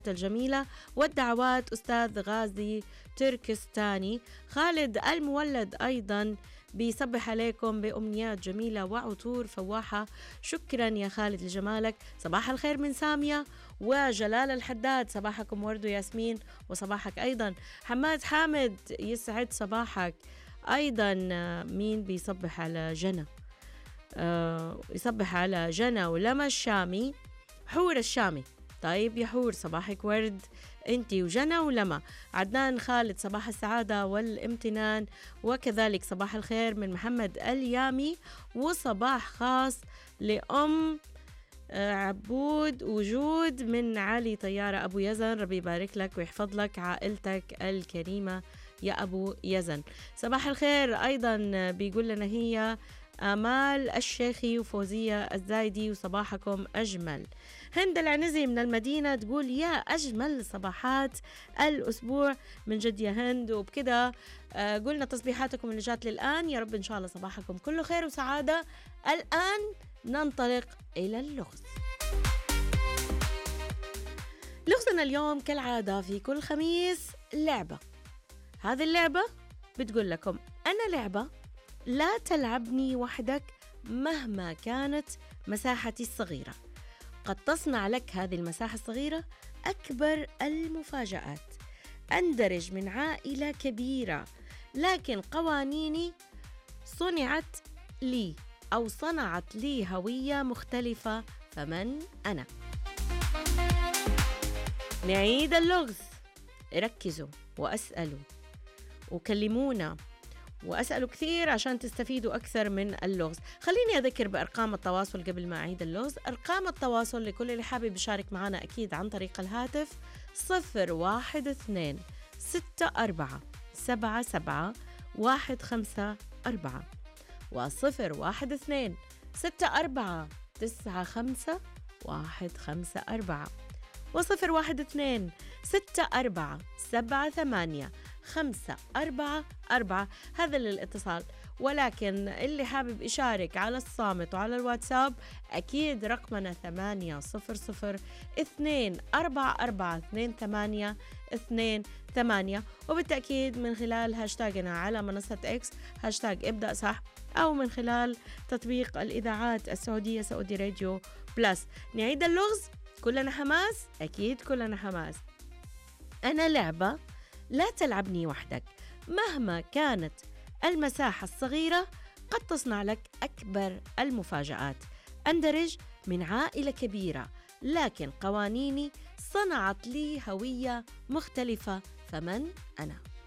الجميلة والدعوات أستاذ غازي تركستاني. خالد المولد أيضا بيصبح عليكم بأمنيات جميلة وعطور فواحة. شكرا يا خالد لجمالك. صباح الخير من سامية وجلال الحداد، صباحكم ورد وياسمين، وصباحك أيضا حماد حامد، يسعد صباحك أيضا. مين بيصبح على جنى؟ يصبح على جنى ولما الشامي، حور الشامي. طيب يا حور صباحك ورد انتي وجنى ولما. عدنان خالد صباح السعادة والامتنان، وكذلك صباح الخير من محمد اليامي، وصباح خاص لأم عبود وجود من علي طيارة أبو يزن. ربي يبارك لك ويحفظ لك عائلتك الكريمة يا أبو يزن. صباح الخير أيضا بيقول لنا هي آمال الشيخي وفوزية الزايدي، وصباحكم أجمل. هند العنزي من المدينة تقول يا أجمل صباحات الأسبوع من جد يا هند. وبكده قلنا تصبيحاتكم اللي جات للآن، يا رب إن شاء الله صباحكم كله خير وسعادة. الآن ننطلق إلى اللغز. لغزنا اليوم كالعادة في كل خميس لعبة. هذه اللعبة بتقول لكم أنا لعبة لا تلعبني وحدك مهما كانت مساحتي الصغيرة. قد تصنع لك هذه المساحة الصغيرة أكبر المفاجآت. أندرج من عائلة كبيرة، لكن قوانيني صنعت لي أو صنعت لي هوية مختلفة، فمن أنا؟ نعيد اللغز. ركزوا وأسألوا وكلمونا وأسألوا كثير عشان تستفيدوا أكثر من اللغز. خليني أذكر بأرقام التواصل قبل ما أعيد اللغز. أرقام التواصل لكل اللي حابب يشارك معنا أكيد عن طريق الهاتف 012-64-77-154 و012-64-95-154 و012-64-78-544. هذا للاتصال، ولكن اللي حابب يشارك على الصامت وعلى الواتساب أكيد رقمنا 800-244-2828، وبالتأكيد من خلال هاشتاجنا على منصة إكس هاشتاج ابدأ صح، أو من خلال تطبيق الإذاعات السعودية سعودي راديو بلس. نعيد اللغز. كلنا حماس؟ أكيد كلنا حماس. أنا لعبة لا تلعبني وحدك مهما كانت المساحة الصغيرة، قد تصنع لك أكبر المفاجآت. أندرج من عائلة كبيرة، لكن قوانيني صنعت لي هوية مختلفة، فمن أنا؟